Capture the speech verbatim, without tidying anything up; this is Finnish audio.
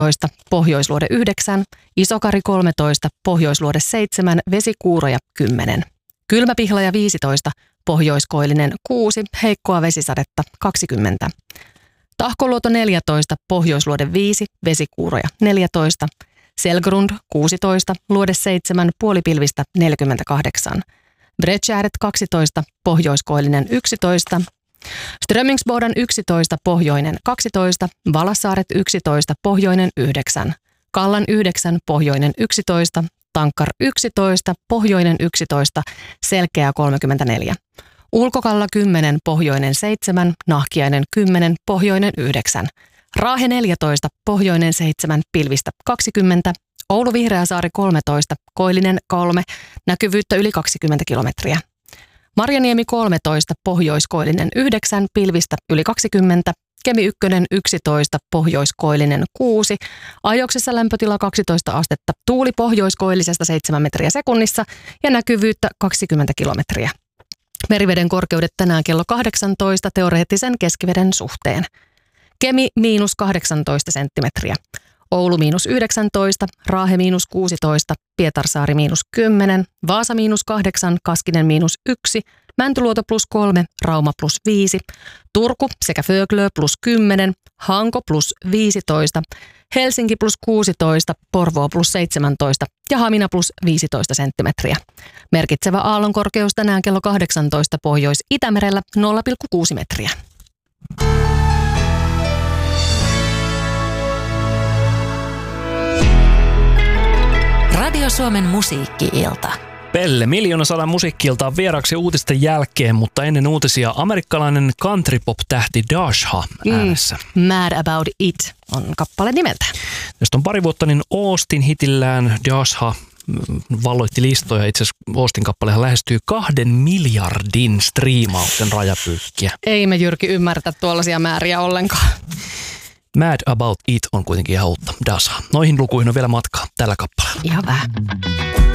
pohjoisluode yhdeksän, Isokari kolmetoista, pohjoisluode seitsemän, Vesikuuroja kymmenen. Kylmäpihlaja viisitoista, pohjoiskoillinen kuusi, heikkoa vesisadetta kaksikymmentä. Tahkoluoto neljätoista, pohjoisluode viisi, Vesikuuroja neljätoista. Selgrund kuusitoista, luode seitsemän, puolipilvistä neljäkymmentäkahdeksan. Bredtjäret kaksitoista, pohjoiskoillinen yksitoista. Strömingsbodan yksitoista, pohjoinen kaksitoista. Valassaaret yksitoista, pohjoinen yhdeksän. Kallan yhdeksän, pohjoinen yksitoista. Tankkar yksitoista, pohjoinen yksitoista, Selkeä kolmekymmentäneljä. Ulkokalla kymmenen, pohjoinen seitsemän, Nahkiainen kymmenen, pohjoinen yhdeksän. Raahe neljätoista, pohjoinen seitsemän, pilvistä kaksikymmentä. Oulu Vihreäsaari kolmetoista, koillinen kolme, näkyvyyttä yli kaksikymmentä kilometriä. Marjaniemi kolmetoista, pohjoiskoillinen yhdeksän, pilvistä yli kaksikymmentä. Kemi ykkönen yksitoista, pohjoiskoillinen kuusi, Ajoksessa lämpötila kaksitoista astetta, tuuli pohjoiskoillisesta seitsemän metriä sekunnissa ja näkyvyyttä kaksikymmentä kilometriä. Meriveden korkeudet tänään kello kahdeksantoista teoreettisen keskiveden suhteen. Kemi miinus kahdeksantoista senttimetriä, Oulu miinus yhdeksäntoista, Raahe miinus kuusitoista, Pietarsaari miinus kymmenen, Vaasa miinus kahdeksan, Kaskinen miinus yksi, Mäntyluoto plus kolme, Rauma plus viisi, Turku sekä Föglö plus kymmenen, Hanko plus viisitoista, Helsinki plus kuusitoista, Porvoo plus seitsemäntoista ja Hamina plus viisitoista senttimetriä. Merkitsevä aallonkorkeus tänään kello kahdeksantoista Pohjois-Itämerellä nolla pilkku kuusi metriä. Radio Suomen musiikki-ilta. Pelle, Miljoona sadan musiikki-ilta on vieraksi uutisten jälkeen, mutta ennen uutisia amerikkalainen countrypop-tähti Dasha äänessä. Mm, Mad About It on kappale nimeltä. Tästä on pari vuotta, niin Austin hitillään Dasha valloitti listoja. Itse asiassa Austin kappalehan lähestyy kahden miljardin striimauksen rajapyykkiä. Ei me Jyrki ymmärtä tuollaisia määriä ollenkaan. Mad About It on kuitenkin ihan uutta Dasha. Noihin lukuihin on vielä matkaa tällä kappaleella. Ihan vähän.